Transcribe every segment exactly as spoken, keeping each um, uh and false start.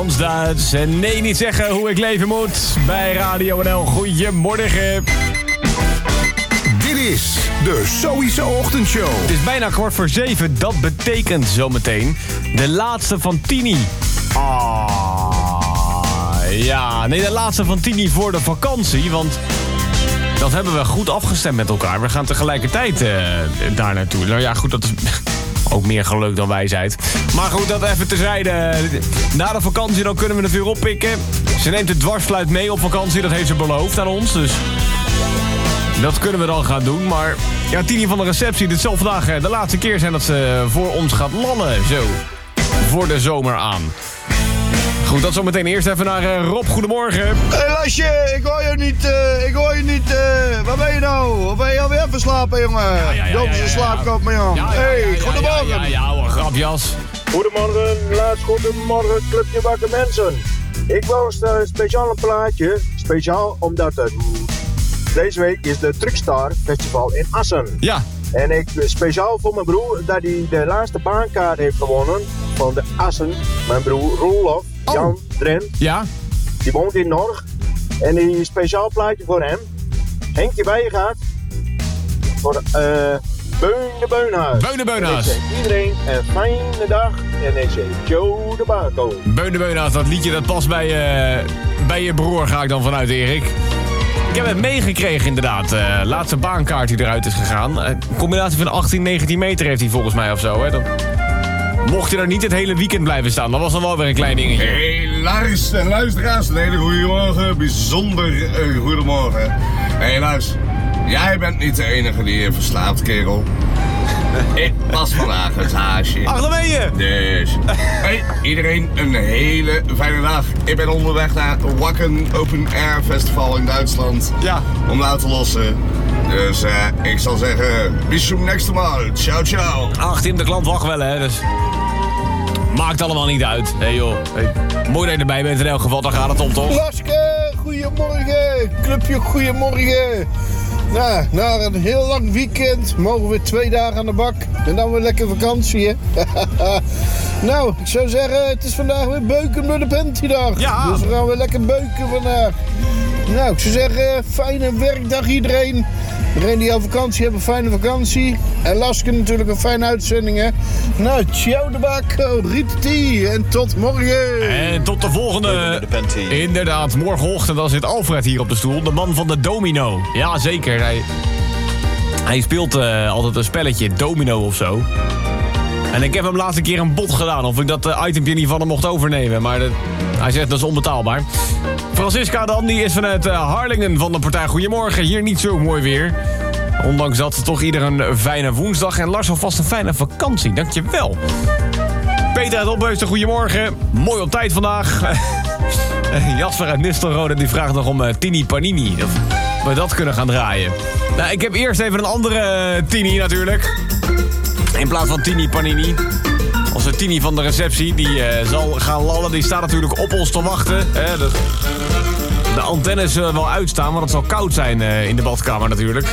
Frans Duits. En nee, niet zeggen hoe ik leven moet. Bij Radio N L. Goedemorgen. Dit is de Zoïse Ochtendshow. Het is bijna kwart voor zeven. Dat betekent zometeen de laatste van Tini. Ah, ja. Nee, de laatste van Tini voor de vakantie. Want dat hebben we goed afgestemd met elkaar. We gaan tegelijkertijd uh, daar naartoe. Nou ja, goed, dat is ook meer geluk dan wijsheid. Maar goed, dat even terzijde. Na de vakantie dan kunnen we het weer oppikken. Ze neemt de dwarsfluit mee op vakantie. Dat heeft ze beloofd aan ons. Dus dat kunnen we dan gaan doen. Maar ja, Tini van de receptie. Dit zal vandaag de laatste keer zijn dat ze voor ons gaat lallen. Zo. Voor de zomer aan. Goed, dat zometeen eerst even naar uh, Rob. Goedemorgen. Hé hey, Lasje, ik hoor je niet, uh, ik hoor je niet, uh, waar ben je nou? Of ben je alweer verslapen, jongen? Ja, ja, ja, Doe eens ja, een ja, slaapkop, man. Ja, ja, Hé, hey, ja, ja, goedemorgen. Ja, ja, ja, hoor, grapjas. Goedemorgen, laatst goedemorgen, clubje wakker mensen. Ik wou een uh, speciaal plaatje, speciaal omdat het, deze week is de Truckstar Festival in Assen. Ja. En ik speciaal voor mijn broer, dat hij de laatste baankaart heeft gewonnen van de Assen. Mijn broer Roelof, Oh. Jan Drent, Ja? die woont in Norg. En een speciaal plaatje voor hem. Henkje Bijgaard voor uh, Beun de Beunhuis. Beun de Beunhuis. En ik zeg iedereen een fijne dag. En ik zeg Joe de Bako. Beun de Beunhuis, dat liedje dat past bij, uh, bij je broer, ga ik dan vanuit, Erik. Ik heb het meegekregen inderdaad. Uh, laatste baankaart die eruit is gegaan. Een combinatie van achttien, negentien meter heeft hij volgens mij of zo. Hè? Dan mocht je er niet het hele weekend blijven staan. Dat was dan wel weer een klein dingetje. Hey, luister en luisteraars, een hele goede morgen, bijzonder uh, goedemorgen. Hé, hey, luister, jij bent niet de enige die je verslaapt, kerel. Ik was vandaag het haasje. Ach, daar ben je! Dus, hey, iedereen een hele fijne dag. Ik ben onderweg naar Wacken Open Air Festival in Duitsland. Ja. Om nou te lossen. Dus uh, ik zal zeggen, bis zum nächsten Mal. Ciao, ciao. Ach, Tim de klant wacht wel, hè, dus maakt allemaal niet uit. Hé hey, joh, hey. Mooi dat je erbij bent in elk geval, dan gaat het om, toch? Laske, goedemorgen. Clubje, goedemorgen. Nou, na een heel lang weekend mogen we twee dagen aan de bak. En dan weer lekker vakantie, hè? Nou, ik zou zeggen, het is vandaag weer beuken met de pantydag. Ja. Dus we gaan weer lekker beuken vandaag. Nou, ik zou zeggen, fijne werkdag iedereen. Iedereen die al vakantie hebben, fijne vakantie. En Laske natuurlijk een fijne uitzending, hè. Nou, ciao de bako, riettie en tot morgen. En tot de volgende. Inderdaad, morgenochtend dan zit Alfred hier op de stoel. De man van de domino. Ja, zeker. Hij, hij speelt uh, altijd een spelletje, domino of zo. En ik heb hem laatste keer een bod gedaan of ik dat uh, itempje niet van hem mocht overnemen. Maar de, hij zegt dat is onbetaalbaar. Francisca dan, die is vanuit uh, Harlingen van de partij Goedemorgen. Hier niet zo mooi weer. Ondanks dat toch ieder een fijne woensdag. En Lars alvast een fijne vakantie, dankjewel. Peter uit Opheusden, goedemorgen. Mooi op tijd vandaag. Jasper uit Nistelrode die vraagt nog om uh, Tini Panini. Of we dat kunnen gaan draaien. Nou, ik heb eerst even een andere uh, Tini natuurlijk. In plaats van Tini Panini. Onze Tini van de receptie, die uh, zal gaan lallen. Die staat natuurlijk op ons te wachten. Hè? De, de antennes zullen wel uitstaan, want het zal koud zijn uh, in de badkamer natuurlijk.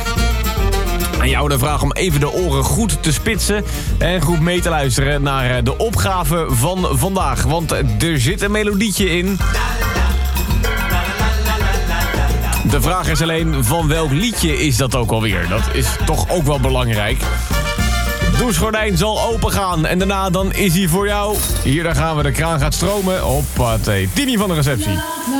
Aan jou de vraag om even de oren goed te spitsen en goed mee te luisteren naar de opgave van vandaag. Want er zit een melodietje in. De vraag is alleen, van welk liedje is dat ook alweer? Dat is toch ook wel belangrijk. Het douchegordijn zal opengaan en daarna dan is hij voor jou. Hier, daar gaan we, de kraan gaat stromen. Hoppatee, Tini van de receptie.